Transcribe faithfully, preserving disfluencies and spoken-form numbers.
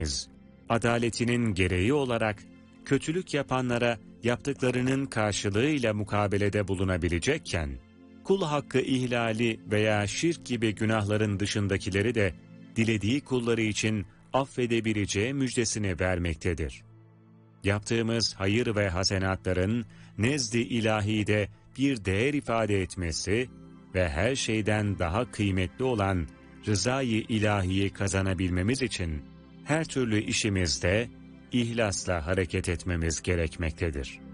adaletinin gereği olarak kötülük yapanlara yaptıklarının karşılığıyla mukabelede bulunabilecekken, kul hakkı ihlali veya şirk gibi günahların dışındakileri de dilediği kulları için affedebileceği müjdesini vermektedir. Yaptığımız hayır ve hasenatların nezd-i ilahide bir değer ifade etmesi ve her şeyden daha kıymetli olan rızayı ilahiyi kazanabilmemiz için her türlü işimizde ihlasla hareket etmemiz gerekmektedir.